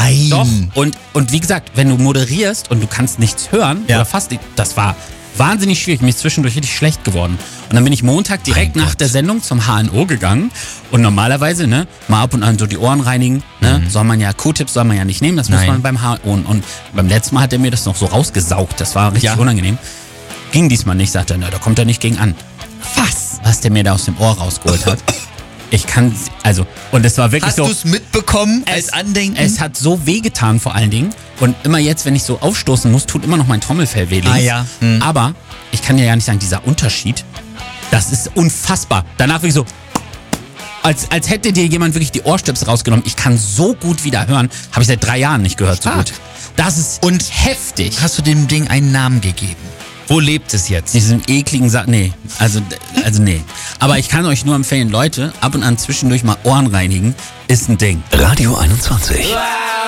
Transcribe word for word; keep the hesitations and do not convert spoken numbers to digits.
Nein. Doch. Und, und wie gesagt, wenn du moderierst und du kannst nichts hören, Ja. oder fast nicht, das war wahnsinnig schwierig. Mir ist zwischendurch richtig schlecht geworden. Und dann bin ich Montag direkt Mein nach Gott. der Sendung zum H N O gegangen. Und normalerweise, ne, mal ab und an so die Ohren reinigen, ne, soll man ja, Q-Tips soll man ja nicht nehmen, das muss Nein. man beim H N O. Und, und beim letzten Mal hat er mir das noch so rausgesaugt. Das war richtig Ja. unangenehm. Ging diesmal nicht, sagt er, na, da kommt er nicht gegen an. Was? Was der mir da aus dem Ohr rausgeholt hat. Ich kann, also, und es war wirklich Hast so. du es mitbekommen als Es- Andenken? Es hat so wehgetan vor allen Dingen. Und immer jetzt, wenn ich so aufstoßen muss, tut immer noch mein Trommelfell weh links. Ah, ja. Hm. Aber ich kann dir ja nicht sagen, dieser Unterschied, das ist unfassbar. Danach wirklich so, als, als hätte dir jemand wirklich die Ohrstöpsel rausgenommen. Ich kann so gut wieder hören. Habe ich seit drei Jahren nicht gehört so Stark. gut. Das ist Und heftig. hast du dem Ding einen Namen gegeben? Wo lebt es jetzt? Diesen ekligen Sa nee, also, also nee. Aber ich kann euch nur empfehlen, Leute, ab und an zwischendurch mal Ohren reinigen, ist ein Ding. Radio einundzwanzig.